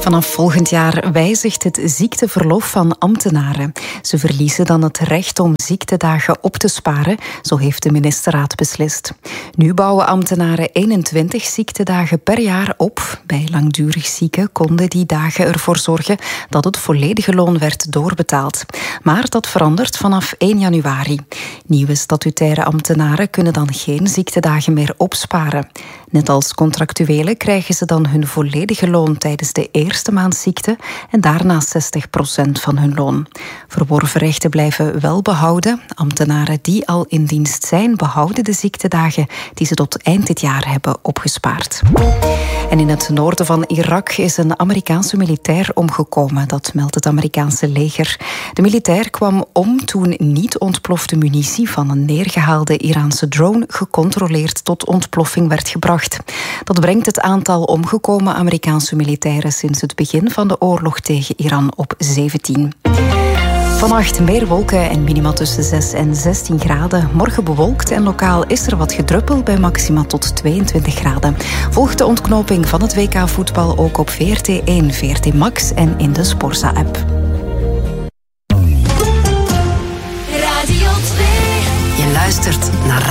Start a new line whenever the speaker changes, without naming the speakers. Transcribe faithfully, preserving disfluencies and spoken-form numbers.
Vanaf volgend jaar wijzigt het ziekteverlof van ambtenaren. Ze verliezen dan het recht om ziektedagen op te sparen, zo heeft de ministerraad beslist. Nu bouwen ambtenaren eenentwintig ziektedagen per jaar op. Bij langdurig zieken konden die dagen ervoor zorgen dat het volledige loon werd doorbetaald. Maar dat verandert vanaf één januari. Nieuwe statutaire ambtenaren kunnen dan geen ziektedagen meer opsparen. Net als contractuelen krijgen ze dan hun volledige loon tijdens de eerste maand ziekte en daarna zestig procent van hun loon. Verworven rechten blijven wel behouden. Ambtenaren die al in dienst zijn, behouden de ziektedagen die ze tot eind dit jaar hebben opgespaard. En in het noorden van Irak is een Amerikaanse militair omgekomen. Dat meldt het Amerikaanse leger. De militair kwam om toen niet ontplofte munitie van een neergehaalde Iraanse drone gecontroleerd tot ontploffing werd gebracht. Dat brengt het aantal omgekomen Amerikaanse militairen sinds het begin van de oorlog tegen Iran op zeventien. Vannacht meer wolken en minima tussen zes en zestien graden. Morgen bewolkt en lokaal is er wat gedruppel bij maxima tot tweeëntwintig graden. Volg de ontknoping van het W K voetbal ook op V R T één, V R T Max en in de Sporza-app.
Radio twee. Je luistert naar